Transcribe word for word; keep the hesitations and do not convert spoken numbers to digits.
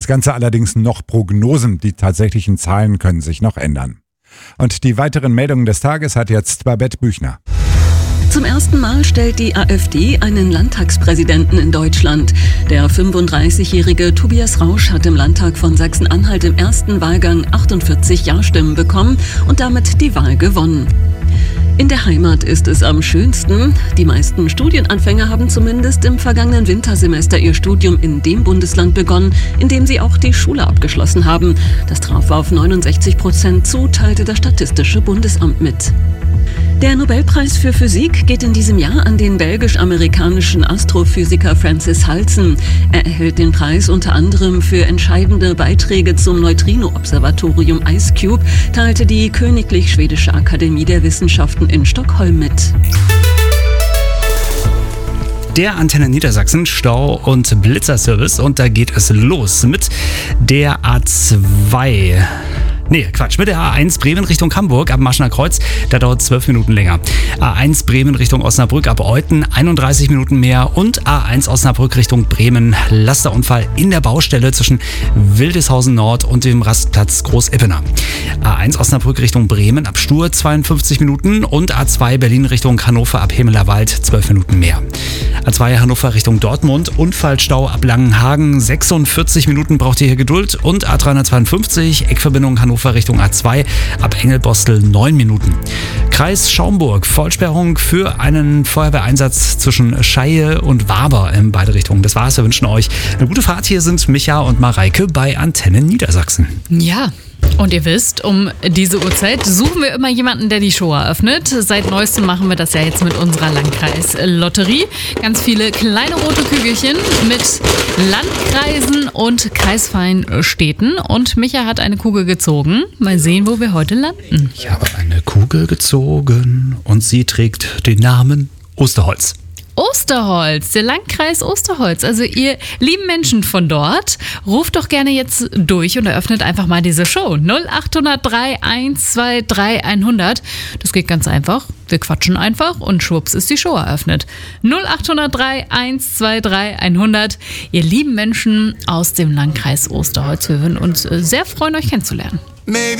Ganze allerdings noch Prognosen, die tatsächlichen Zahlen können sich noch ändern. Und die weiteren Meldungen des Tages hat jetzt Babette Büchner. Zum ersten Mal stellt die AfD einen Landtagspräsidenten in Deutschland. Der fünfunddreißigjährige Tobias Rausch hat im Landtag von Sachsen-Anhalt im ersten Wahlgang achtundvierzig Ja-Stimmen bekommen und damit die Wahl gewonnen. In der Heimat ist es am schönsten. Die meisten Studienanfänger haben zumindest im vergangenen Wintersemester ihr Studium in dem Bundesland begonnen, in dem sie auch die Schule abgeschlossen haben. Das traf auf neunundsechzig Prozent zu, teilte das Statistische Bundesamt mit. Der Nobelpreis für Physik geht in diesem Jahr an den belgisch-amerikanischen Astrophysiker Francis Halsen. Er erhält den Preis unter anderem für entscheidende Beiträge zum Neutrino-Observatorium IceCube, teilte die Königlich Schwedische Akademie der Wissenschaften in Stockholm mit. Der Antenne Niedersachsen Stau- und Blitzerservice, und da geht es los mit der A zwei. Nee, Quatsch, mit der A eins Bremen Richtung Hamburg ab Maschener Kreuz, da dauert zwölf Minuten länger. A eins Bremen Richtung Osnabrück ab Euthen einunddreißig Minuten mehr und A eins Osnabrück Richtung Bremen, Lasterunfall in der Baustelle zwischen Wildeshausen Nord und dem Rastplatz Großippener. A eins Osnabrück Richtung Bremen ab Stur zweiundfünfzig Minuten und A zwei Berlin Richtung Hannover ab Hemelerwald zwölf Minuten mehr. A zwei Hannover Richtung Dortmund, Unfallstau ab Langenhagen, sechsundvierzig Minuten braucht ihr hier Geduld, und A dreihundertzweiundfünfzig Eckverbindung Hannover Richtung A zwei ab Engelbostel neun Minuten. Kreis Schaumburg, Vollsperrung für einen Feuerwehreinsatz zwischen Scheie und Waber in beide Richtungen. Das war's, wir wünschen euch eine gute Fahrt. Hier sind Micha und Mareike bei Antenne Niedersachsen. Ja. Und ihr wisst, um diese Uhrzeit suchen wir immer jemanden, der die Show eröffnet. Seit neuestem machen wir das ja jetzt mit unserer Landkreislotterie. Ganz viele kleine rote Kügelchen mit Landkreisen und kreisfreien Städten. Und Micha hat eine Kugel gezogen. Mal sehen, wo wir heute landen. Ich habe eine Kugel gezogen und sie trägt den Namen Osterholz. Osterholz, der Landkreis Osterholz. Also ihr lieben Menschen von dort, ruft doch gerne jetzt durch und eröffnet einfach mal diese Show. null acht null drei eins zwei drei hundert. Das geht ganz einfach. Wir quatschen einfach und schwupps ist die Show eröffnet. null acht null drei eins zwei drei hundert. Ihr lieben Menschen aus dem Landkreis Osterholz. Wir würden uns sehr freuen, euch kennenzulernen. Maybe